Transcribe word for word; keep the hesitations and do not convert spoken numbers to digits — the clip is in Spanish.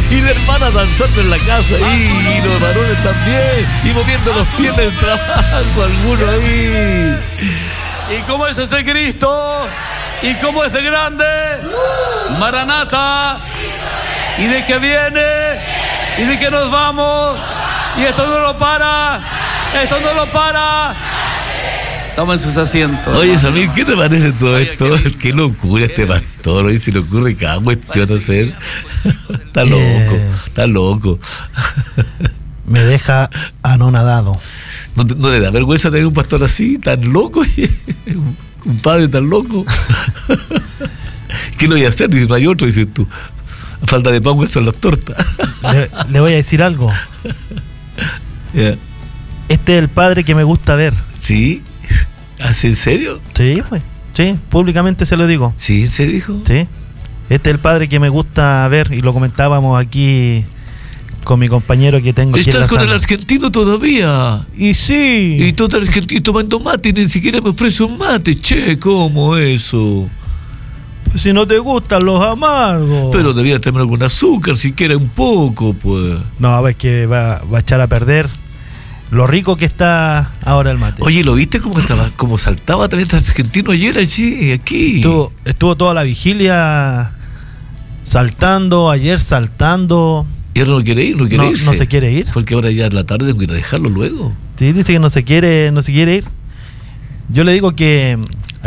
Y la hermana danzando en la casa ahí, y los varones también, y moviendo los pies en el trabajo, algunos ahí. ¿Y cómo es ese Cristo? ¿Y cómo es de grande? Maranata. ¿Y de qué viene? ¿Y de qué nos vamos? Y esto no lo para. Esto no lo para. Tomen sus asientos. Oye, Samir, ¿qué te parece todo Oye, esto? qué- Qué locura este pastor. Hoy se le ocurre cada cuestión hacer. Está loco, Eh. está loco. Me deja anonadado. ¿No te, no te da vergüenza tener un pastor así, tan loco? Un padre tan loco. ¿Qué lo voy a hacer? Dice, no hay otro, dices tú. A falta de pan, son las tortas. Le, le voy a decir algo. Ya. Este es el padre que me gusta ver. ¿Sí? ¿Así en serio? Sí, pues. Sí, públicamente se lo digo. ¿Sí, en serio, hijo? Sí. Este es el padre que me gusta ver y lo comentábamos aquí con mi compañero que tengo aquí en la Estás con el sala. argentino todavía. Y sí. Y tú estás argentino tomando mate y ni siquiera me ofrece un mate. Che, ¿cómo eso? Pues si no te gustan los amargos. Pero debías tener algún azúcar, siquiera un poco, pues. No, ves que va, va a echar a perder lo rico que está ahora el mate. Oye, ¿lo viste cómo estaba, cómo saltaba también este argentino ayer allí, aquí? Estuvo, estuvo toda la vigilia saltando, ayer saltando. Y ahora no quiere ir, no quiere No, irse. no se quiere ir. Porque ahora ya es la tarde, tengo que ir a dejarlo luego. Sí, dice que no se quiere, no se quiere ir. Yo le digo que,